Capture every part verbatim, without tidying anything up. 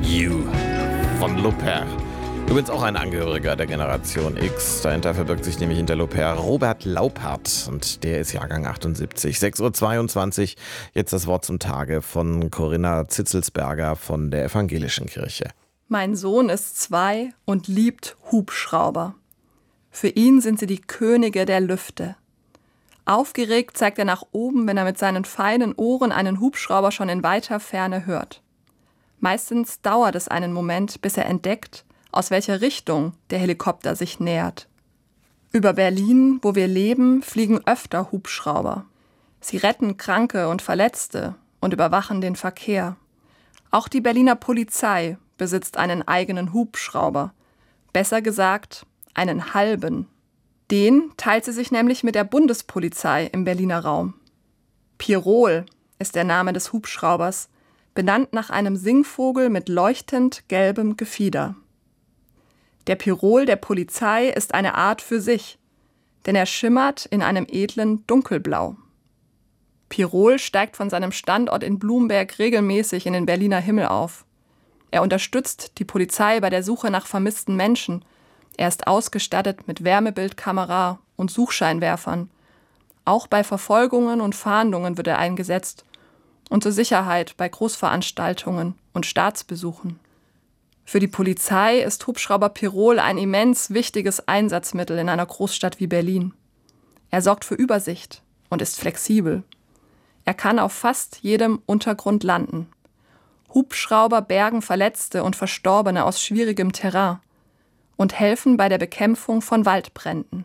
You von Lopez. Übrigens auch ein Angehöriger der Generation X. Dahinter verbirgt sich nämlich hinter Lopez Robert Laupert. Und der ist Jahrgang achtundsiebzig. sechs Uhr zweiundzwanzig. Jetzt das Wort zum Tage von Corinna Zitzelsberger von der Evangelischen Kirche. Mein Sohn ist zwei und liebt Hubschrauber. Für ihn sind sie die Könige der Lüfte. Aufgeregt zeigt er nach oben, wenn er mit seinen feinen Ohren einen Hubschrauber schon in weiter Ferne hört. Meistens dauert es einen Moment, bis er entdeckt, aus welcher Richtung der Helikopter sich nähert. Über Berlin, wo wir leben, fliegen öfter Hubschrauber. Sie retten Kranke und Verletzte und überwachen den Verkehr. Auch die Berliner Polizei besitzt einen eigenen Hubschrauber. Besser gesagt, einen halben. Den teilt sie sich nämlich mit der Bundespolizei im Berliner Raum. Pirol ist der Name des Hubschraubers, benannt nach einem Singvogel mit leuchtend gelbem Gefieder. Der Pirol der Polizei ist eine Art für sich, denn er schimmert in einem edlen Dunkelblau. Pirol steigt von seinem Standort in Blumberg regelmäßig in den Berliner Himmel auf. Er unterstützt die Polizei bei der Suche nach vermissten Menschen. Er ist ausgestattet mit Wärmebildkamera und Suchscheinwerfern. Auch bei Verfolgungen und Fahndungen wird er eingesetzt und zur Sicherheit bei Großveranstaltungen und Staatsbesuchen. Für die Polizei ist Hubschrauber Pirol ein immens wichtiges Einsatzmittel in einer Großstadt wie Berlin. Er sorgt für Übersicht und ist flexibel. Er kann auf fast jedem Untergrund landen. Hubschrauber bergen Verletzte und Verstorbene aus schwierigem Terrain und helfen bei der Bekämpfung von Waldbränden.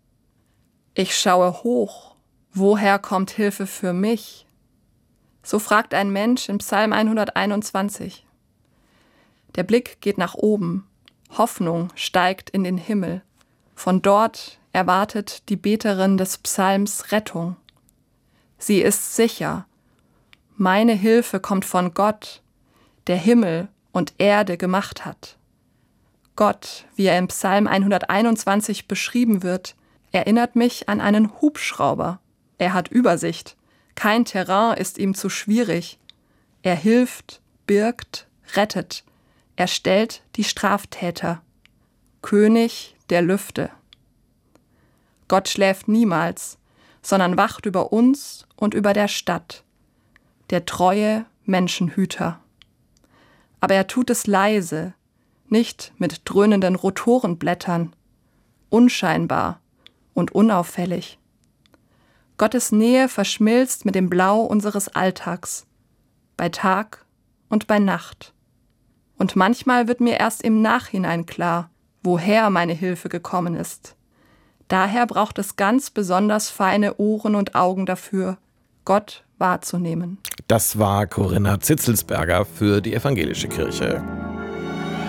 Ich schaue hoch. Woher kommt Hilfe für mich? So fragt ein Mensch in Psalm hunderteinundzwanzig. Der Blick geht nach oben. Hoffnung steigt in den Himmel. Von dort erwartet die Beterin des Psalms Rettung. Sie ist sicher. Meine Hilfe kommt von Gott, der Himmel und Erde gemacht hat. Gott, wie er im Psalm hunderteinundzwanzig beschrieben wird, erinnert mich an einen Hubschrauber. Er hat Übersicht. Kein Terrain ist ihm zu schwierig. Er hilft, birgt, rettet. Er stellt die Straftäter. König der Lüfte. Gott schläft niemals, sondern wacht über uns und über der Stadt. Der treue Menschenhüter. Aber er tut es leise, nicht mit dröhnenden Rotorenblättern, unscheinbar und unauffällig. Gottes Nähe verschmilzt mit dem Blau unseres Alltags, bei Tag und bei Nacht. Und manchmal wird mir erst im Nachhinein klar, woher meine Hilfe gekommen ist. Daher braucht es ganz besonders feine Ohren und Augen dafür, Gott wahrzunehmen. Das war Corinna Zitzelsberger für die Evangelische Kirche.